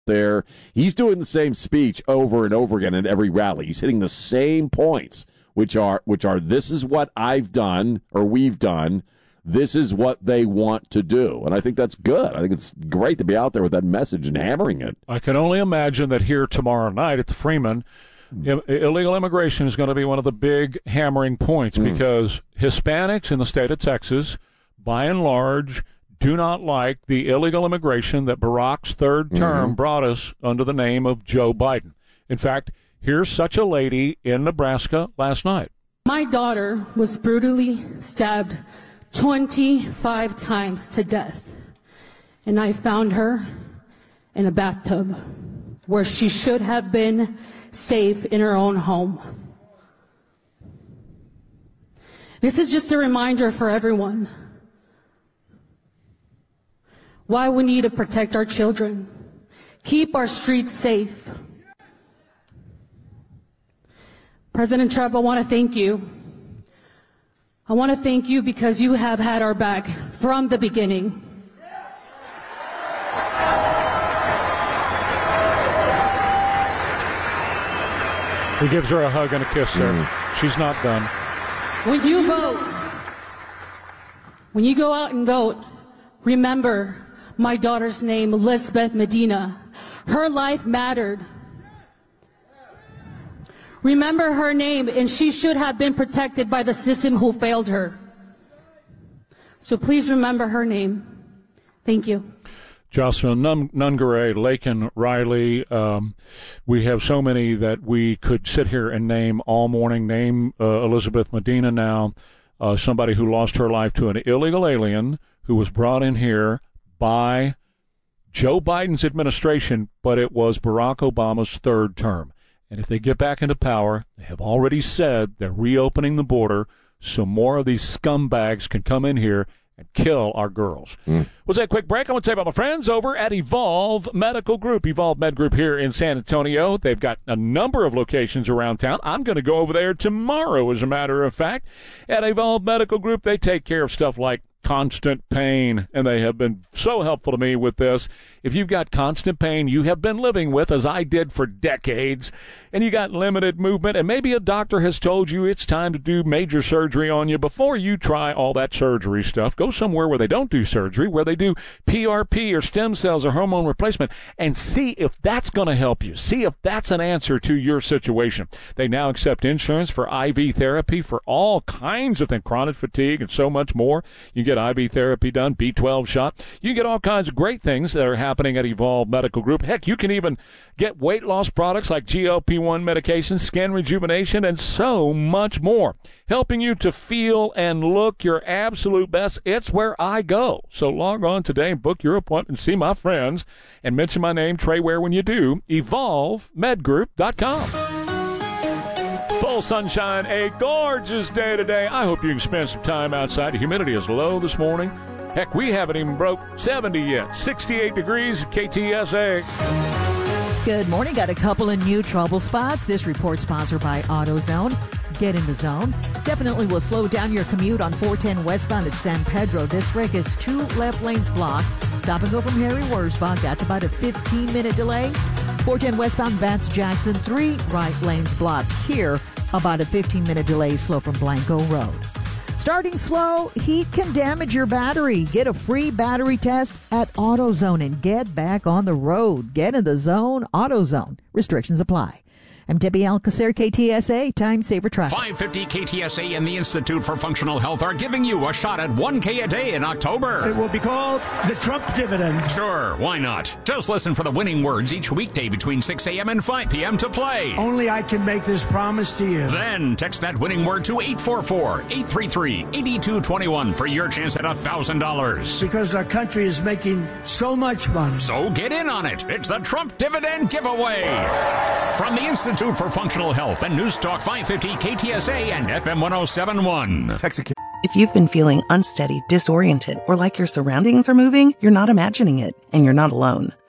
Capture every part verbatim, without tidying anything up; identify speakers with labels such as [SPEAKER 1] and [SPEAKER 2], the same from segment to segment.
[SPEAKER 1] there. He's doing the same speech over and over again at every rally. He's hitting the same points, which are which are this is what I've done or we've done. This is what they want to do. And I think that's good. I think it's great to be out there with that message and hammering it.
[SPEAKER 2] I can only imagine that here tomorrow night at the Freeman, I- illegal immigration is going to be one of the big hammering points mm. because Hispanics in the state of Texas, by and large, do not like the illegal immigration that Barack's third term mm-hmm. brought us under the name of Joe Biden. In fact, here's such a lady in Nebraska last night.
[SPEAKER 3] My daughter was brutally stabbed twenty-five times to death, and I found her in a bathtub where she should have been safe in her own home. This is just a reminder for everyone why we need to protect our children, keep our streets safe. President Trump, I want to thank you. I want to thank you because you have had our back from the beginning.
[SPEAKER 2] He gives her a hug and a kiss there. Mm. She's not done.
[SPEAKER 3] When you vote, when you go out and vote, remember my daughter's name, Elizabeth Medina. Her life mattered. Remember her name, and she should have been protected by the system who failed her. So please remember her name. Thank you.
[SPEAKER 2] Jocelyn Nun- Nungaray, Lakin Riley. Um, we have so many that we could sit here and name all morning. Name uh, Elizabeth Medina now, uh, somebody who lost her life to an illegal alien who was brought in here by Joe Biden's administration, but it was Barack Obama's third term. And if they get back into power, they have already said they're reopening the border so more of these scumbags can come in here and kill our girls. Mm. We'll take a quick break. I want to say about my friends over at Evolve Medical Group. Evolve Med Group here in San Antonio. They've got a number of locations around town. I'm going to go over there tomorrow, as a matter of fact. At Evolve Medical Group, they take care of stuff like constant pain, and they have been so helpful to me with this. If you've got constant pain you have been living with, as I did for decades, and you got limited movement, and maybe a doctor has told you it's time to do major surgery on you, before you try all that surgery stuff, go somewhere where they don't do surgery, where they do P R P or stem cells or hormone replacement, and see if that's going to help you. See if that's an answer to your situation. They now accept insurance for I V therapy for all kinds of things, chronic fatigue and so much more. You get I V therapy done, B twelve shot. You get all kinds of great things that are happening at Evolve Medical Group. Heck, you can even get weight loss products like G L P one medication, skin rejuvenation, and so much more. Helping you to feel and look your absolute best. It's where I go. So log on today and book your appointment and see my friends. And mention my name, Trey Ware, when you do. evolve med group dot com. Full sunshine, a gorgeous day today. I hope you can spend some time outside. The humidity is low this morning. Heck, we haven't even broke seventy yet. sixty-eight degrees at K T S A.
[SPEAKER 4] Good morning. Got a couple of new trouble spots. This report sponsored by AutoZone. Get in the zone. Definitely will slow down your commute on four ten westbound at San Pedro. This wreck is two left lanes blocked. Stop and go from Harry Wurzbach. That's about a fifteen minute delay. four ten westbound Vance Jackson, three right lanes blocked. Here, about a fifteen minute delay slow from Blanco Road. Starting slow, heat can damage your battery. Get a free battery test at AutoZone and get back on the road. Get in the zone, AutoZone. Restrictions apply. I'm Debbie Alcacer, K T S A, Time Saver Traffic.
[SPEAKER 5] five fifty K T S A and the Institute for Functional Health are giving you a shot at one K a day in October.
[SPEAKER 6] It will be called the Trump Dividend.
[SPEAKER 5] Sure, why not? Just listen for the winning words each weekday between six a.m. and five p.m. to play.
[SPEAKER 6] Only I can make this promise to you.
[SPEAKER 5] Then text that winning word to eight four four, eight three three, eight two two one for your chance at one thousand dollars.
[SPEAKER 6] Because our country is making so much money.
[SPEAKER 5] So get in on it. It's the Trump Dividend Giveaway. From the Institute for Functional Health and News Talk five fifty K T S A and F M one oh seven point one.
[SPEAKER 7] Texas. If you've been feeling unsteady, disoriented, or like your surroundings are moving, you're not imagining it, and you're not alone.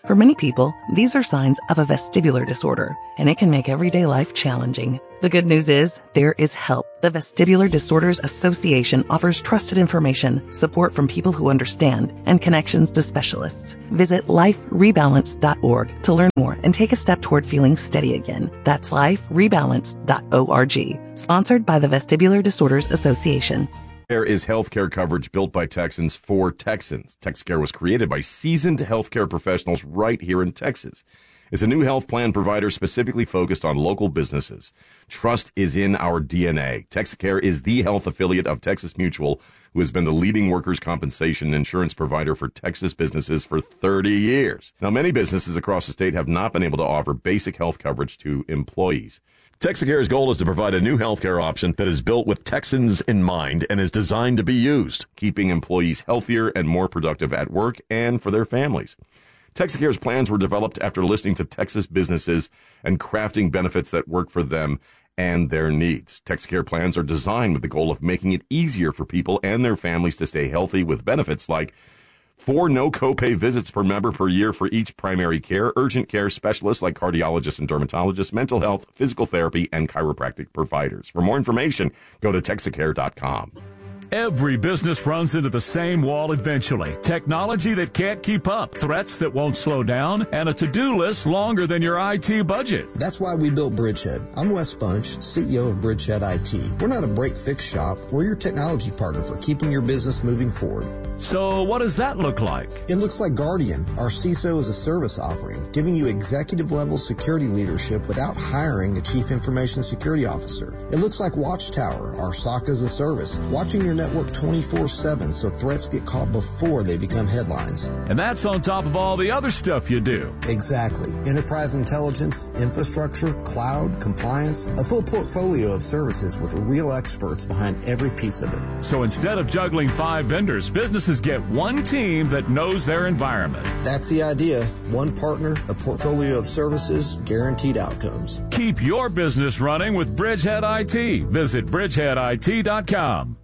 [SPEAKER 7] For many people, these are signs of a vestibular disorder, and it can make everyday life challenging. The good news is, there is help. The Vestibular Disorders Association offers trusted information, support from people who understand, and connections to specialists. Visit life rebalance dot org to learn more and take a step toward feeling steady again. That's life rebalance dot org. Sponsored by the Vestibular Disorders Association.
[SPEAKER 8] There is healthcare coverage built by Texans for Texans. TexaCare was created by seasoned healthcare professionals right here in Texas. It's a new health plan provider specifically focused on local businesses. Trust is in our D N A. TexaCare is the health affiliate of Texas Mutual, who has been the leading workers' compensation insurance provider for Texas businesses for thirty years. Now, many businesses across the state have not been able to offer basic health coverage to employees. TexaCare's goal is to provide a new healthcare option that is built with Texans in mind and is designed to be used, keeping employees healthier and more productive at work and for their families. TexaCare's plans were developed after listening to Texas businesses and crafting benefits that work for them and their needs. TexaCare plans are designed with the goal of making it easier for people and their families to stay healthy with benefits like four no copay visits per member per year for each primary care, urgent care specialists like cardiologists and dermatologists, mental health, physical therapy, and chiropractic providers. For more information, go to texacare dot com.
[SPEAKER 9] Every business runs into the same wall eventually. Technology that can't keep up, threats that won't slow down, and a to-do list longer than your I T budget.
[SPEAKER 10] That's why we built Bridgehead. I'm Wes Bunch, C E O of Bridgehead I T. We're not a break-fix shop. We're your technology partner for keeping your business moving forward.
[SPEAKER 9] So what does that look like?
[SPEAKER 10] It looks like Guardian, our C I S O as a service offering, giving you executive-level security leadership without hiring a chief information security officer. It looks like Watchtower, our S O C as a service, watching your network twenty-four seven so threats get caught before they become headlines.
[SPEAKER 9] And that's on top of all the other stuff you do.
[SPEAKER 10] Exactly. Enterprise intelligence, infrastructure, cloud, compliance, a full portfolio of services with real experts behind every piece of it.
[SPEAKER 9] So instead of juggling five vendors, businesses get one team that knows their environment.
[SPEAKER 10] That's the idea. One partner, a portfolio of services, guaranteed outcomes.
[SPEAKER 9] Keep your business running with Bridgehead I T. Visit bridgehead I T dot com.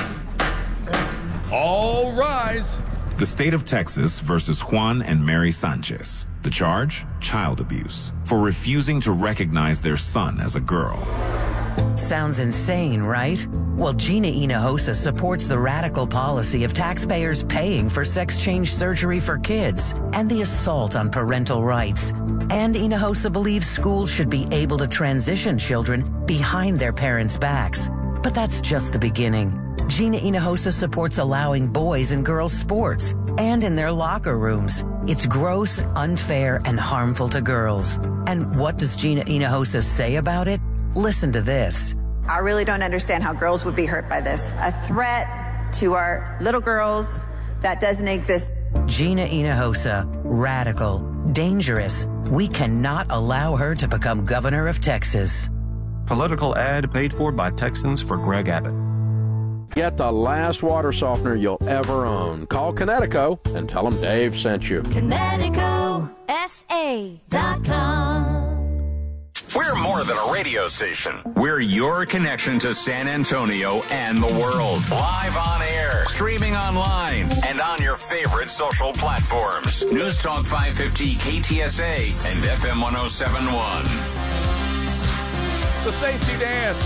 [SPEAKER 11] All rise.
[SPEAKER 12] The state of Texas versus Juan and Mary Sanchez. The charge? Child abuse. For refusing to recognize their son as a girl.
[SPEAKER 13] Sounds insane, right? Well, Gina Hinojosa supports the radical policy of taxpayers paying for sex change surgery for kids and the assault on parental rights. And Hinojosa believes schools should be able to transition children behind their parents' backs. But that's just the beginning. Gina Hinojosa supports allowing boys and girls sports and in their locker rooms. It's gross, unfair, and harmful to girls. And what does Gina Hinojosa say about it? Listen to this.
[SPEAKER 14] I really don't understand how girls would be hurt by this. A threat to our little girls that doesn't exist.
[SPEAKER 13] Gina Hinojosa, radical, dangerous. We cannot allow her to become governor of Texas.
[SPEAKER 15] Political ad paid for by Texans for Greg Abbott.
[SPEAKER 16] Get the last water softener you'll ever own. Call Connecticut and tell them Dave sent you.
[SPEAKER 17] Connecticut S A dot com.
[SPEAKER 5] We're more than a radio station. We're your connection to San Antonio and the world. Live on air, streaming online, and on your favorite social platforms. News Talk five fifty K T S A and F M one oh seven point one.
[SPEAKER 2] The safety dance.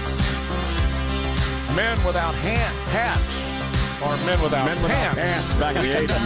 [SPEAKER 2] Men without hand, hats, or men without
[SPEAKER 1] men without pants. Back in the eighties.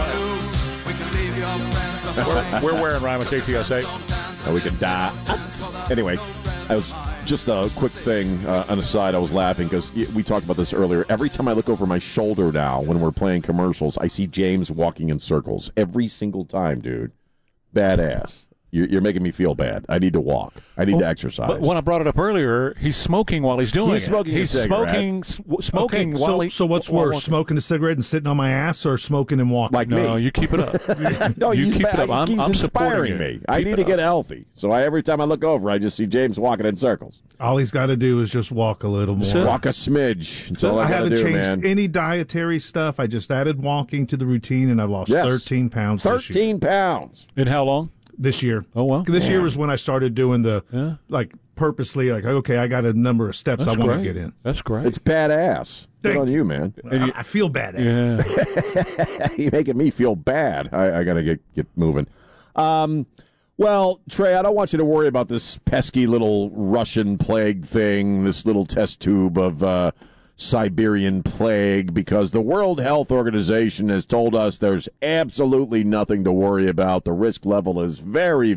[SPEAKER 2] That's right. we're, we're wearing rhyme with K T S A.
[SPEAKER 1] So we can die. Anyway, I was just a quick thing, uh, an aside. I was laughing because we talked about this earlier. Every time I look over my shoulder now when we're playing commercials, I see James walking in circles every single time, dude. Badass. You're, you're making me feel bad. I need to walk. I need
[SPEAKER 2] well,
[SPEAKER 1] to exercise.
[SPEAKER 2] But when I brought it up earlier, he's smoking while he's doing
[SPEAKER 1] he's
[SPEAKER 2] it.
[SPEAKER 1] Smoking
[SPEAKER 2] he's
[SPEAKER 1] a
[SPEAKER 2] smoking. Smoking. Smoking
[SPEAKER 18] okay,
[SPEAKER 2] while
[SPEAKER 18] so,
[SPEAKER 2] he.
[SPEAKER 18] So what's
[SPEAKER 2] while
[SPEAKER 18] worse,
[SPEAKER 2] walking.
[SPEAKER 18] smoking a cigarette and sitting on my ass, or smoking and walking?
[SPEAKER 1] Like
[SPEAKER 2] no,
[SPEAKER 1] me.
[SPEAKER 2] you keep it up.
[SPEAKER 1] no,
[SPEAKER 2] you
[SPEAKER 1] he's
[SPEAKER 2] keep
[SPEAKER 1] bad.
[SPEAKER 2] it up. I'm,
[SPEAKER 1] he's
[SPEAKER 2] I'm
[SPEAKER 1] inspiring
[SPEAKER 2] supporting
[SPEAKER 1] me.
[SPEAKER 2] you.
[SPEAKER 1] I
[SPEAKER 2] Keep
[SPEAKER 1] need to
[SPEAKER 2] up.
[SPEAKER 1] get healthy. So I, every time I look over, I just see James walking in circles.
[SPEAKER 18] All he's got to do is just walk a little more.
[SPEAKER 1] So, walk a smidge. That's all I,
[SPEAKER 18] I haven't
[SPEAKER 1] do,
[SPEAKER 18] changed
[SPEAKER 1] man.
[SPEAKER 18] any dietary stuff. I just added walking to the routine, and I've lost
[SPEAKER 1] yes.
[SPEAKER 18] thirteen pounds.
[SPEAKER 1] Thirteen pounds.
[SPEAKER 2] In how long?
[SPEAKER 18] This year.
[SPEAKER 2] Oh, well.
[SPEAKER 18] This
[SPEAKER 2] yeah.
[SPEAKER 18] year was when I started doing the,
[SPEAKER 2] yeah.
[SPEAKER 18] like, purposely, like, okay, I got a number of steps
[SPEAKER 2] That's
[SPEAKER 18] I want
[SPEAKER 2] great.
[SPEAKER 18] to get in.
[SPEAKER 2] That's great.
[SPEAKER 1] It's badass. Good on you, man.
[SPEAKER 18] I, I feel bad. At
[SPEAKER 2] Yeah.
[SPEAKER 1] You're making me feel bad. I, I got to get get moving. Um, well, Trey, I don't want you to worry about this pesky little Russian plague thing, this little test tube of uh, Siberian plague, because the World Health Organization has told us there's absolutely nothing to worry about. The risk level is very,